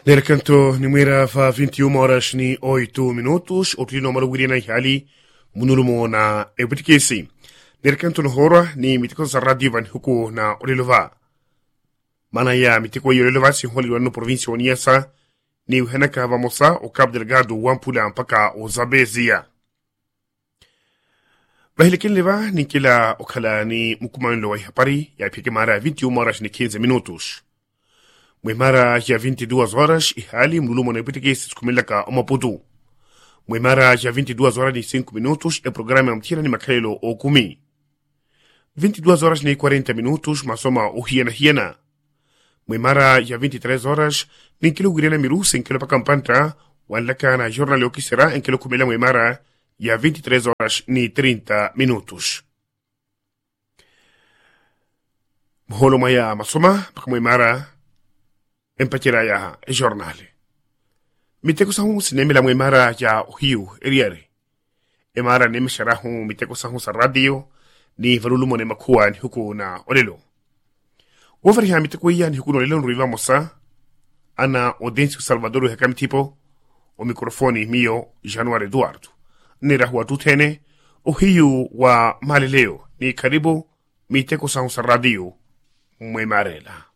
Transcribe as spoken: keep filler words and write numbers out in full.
Nel canto numera fa vinte e uma horas ni oito minutos, o clima maruguri na hali, munulumo na ebutikesi. Nel canto no hora ni mitiko sa radio van huku na olilova. Mana ya mitiko yolilova si holi wano provinsi waniasa, ni uhenaka vamosa o Cabo Delgado wampula mpaka o Zambezia. Bahilikin leva ni kila okala ni mukuman lo hapari ya pike mara vinte e uma horas ni quinze minutos. Mwimara ya vinte e duas horas e hali mulumo na ebutikesi kumilaka o Maputo. Mwimara ya vinte e duas horas ni cinco minutos e programa mtira ni makailo o kumi. vinte e duas horas ni quarenta minutos masoma o hiena hiena. Mwimara ya vinte e três horas ni kilo gurena mirusa en kilo pakampanta walaka na jornal o kisera en kilo kumila mwimara ya vinte e três horas ni trinta minutos. Mholo maya masoma paka mwimara empatira ya e jornale. Miteko sahu sinemila mwimara ya uhiu eriere. Emara neme sharahu miteko sahu sa radio ni varulumo ne makua ni huku na olelo. Wafari ha miteko iya ni huku na olelo nruiva mosa. Ana Audencio Salvador hekami tipo o mikrofoni mio Januari Eduardo. Nira huwa tutene uhiu wa malileo ni karibu miteko sahu sa radio mwimarela.